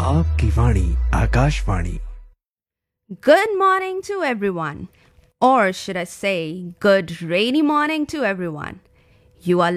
आपकी वाणी Akashvani. Good morning to everyone, or should I say, good rainy morning to everyone. You are